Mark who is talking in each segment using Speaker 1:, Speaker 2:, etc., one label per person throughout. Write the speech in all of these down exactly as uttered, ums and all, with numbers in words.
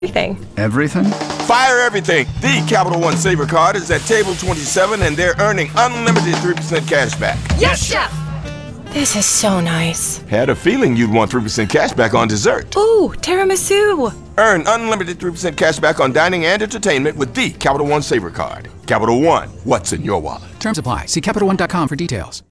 Speaker 1: Everything.
Speaker 2: Everything?
Speaker 3: Fire everything. The Capital One Saver card is at table twenty-seven and they're earning unlimited three percent cash back.
Speaker 1: Yes, Chef! This is so nice.
Speaker 3: Had a feeling you'd want three percent cash back on dessert.
Speaker 1: Ooh, tiramisu!
Speaker 3: Earn unlimited three percent cash back on dining and entertainment with the Capital One Saver card. Capital One, what's in your wallet?
Speaker 4: Terms apply. See Capital One dot com for details.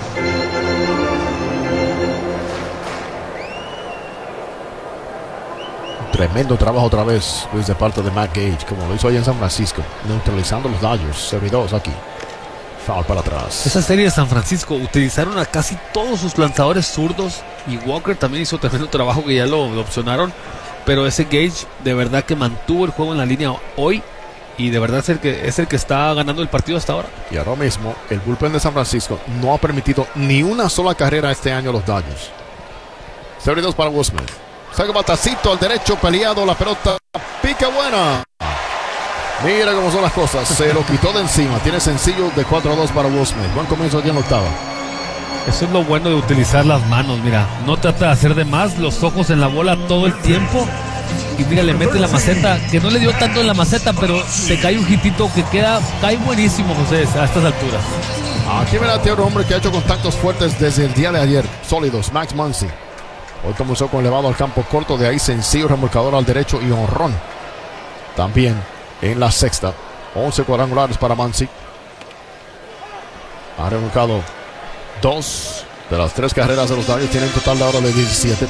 Speaker 5: Tremendo trabajo otra vez, Luis, de parte de Matt Gage, como lo hizo allá en San Francisco, neutralizando los Dodgers. cero y dos aquí. Foul para atrás.
Speaker 6: Esa serie de San Francisco utilizaron a casi todos sus lanzadores zurdos y Walker también hizo tremendo trabajo, que ya lo, lo opcionaron, pero ese Gage de verdad que mantuvo el juego en la línea hoy y de verdad es el que, es el que está ganando el partido hasta ahora.
Speaker 5: Y ahora mismo el bullpen de San Francisco no ha permitido ni una sola carrera este año a los Dodgers. cero y dos para Will Smith. Saca batacito al derecho, peleado, la pelota pica buena. Mira cómo son las cosas, se lo quitó de encima. Tiene sencillo de cuatro a dos para Will Smith. Buen comienzo aquí en la octava.
Speaker 6: Eso es lo bueno de utilizar las manos, mira, no trata de hacer de más, los ojos en la bola todo el tiempo. Y mira, le mete la maceta, que no le dio tanto en la maceta, pero te cae un hitito que queda, cae buenísimo, José, a estas alturas.
Speaker 5: Aquí me da otro hombre que ha hecho contactos fuertes desde el día de ayer, sólidos, Max Muncy. Hoy comenzó con elevado al campo corto, de ahí sencillo remolcador al derecho y honrón. También en la sexta, once cuadrangulares para Muncy. Ha remolcado dos de las tres carreras de los Dodgers, tienen total de ahora de diecisiete.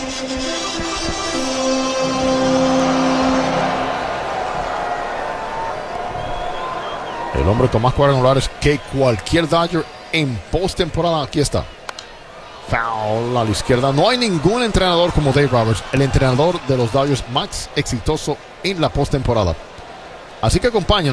Speaker 5: El hombre con más cuadrangulares que cualquier Dodger en postemporada, aquí está. Foul a la izquierda. No hay ningún entrenador como Dave Roberts, el entrenador de los Dodgers más exitoso en la postemporada. Así que acompaña